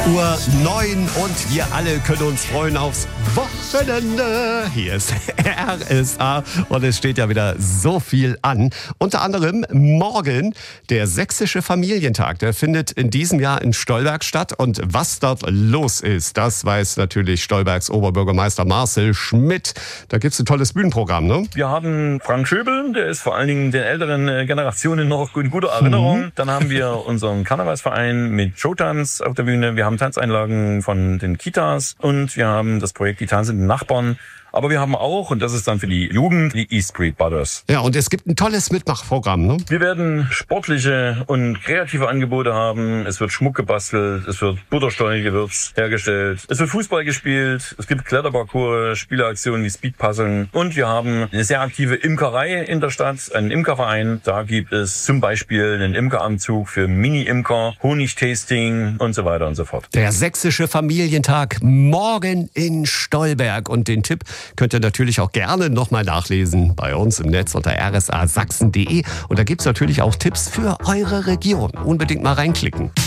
8:09 Uhr und wir alle können uns freuen aufs Wochenende. Hier ist RSA und es steht ja wieder so viel an. Unter anderem morgen der Sächsische Familientag. Der findet in diesem Jahr in Stolberg statt. Und was dort los ist, das weiß natürlich Stolbergs Oberbürgermeister Marcel Schmidt. Da gibt es ein tolles Bühnenprogramm, ne? Wir haben Frank Schöbel, der ist vor allen Dingen den älteren Generationen noch in guter Erinnerung. Dann haben wir unseren Karnevalsverein mit Showtanz auf der Bühne. Wir haben Tanzeinlagen von den Kitas und wir haben das Projekt Die tanzenden Nachbarn. Aber wir haben auch, und das ist dann für die Jugend, die East Street Brothers. Ja, und es gibt ein tolles Mitmachprogramm, ne? Wir werden sportliche und kreative Angebote haben. Es wird Schmuck gebastelt, es wird Butterstollenegewürz hergestellt, es wird Fußball gespielt, es gibt Kletterparcours, Spieleaktionen wie Speedpuzzeln. Und wir haben eine sehr aktive Imkerei in der Stadt, einen Imkerverein. Da gibt es zum Beispiel einen Imkeranzug für Mini-Imker, Honigtasting und so weiter und so fort. Der Sächsische Familientag morgen in Stolberg. Und den Tipp könnt ihr natürlich auch gerne nochmal nachlesen bei uns im Netz unter rsasachsen.de. Und da gibt es natürlich auch Tipps für eure Region. Unbedingt mal reinklicken.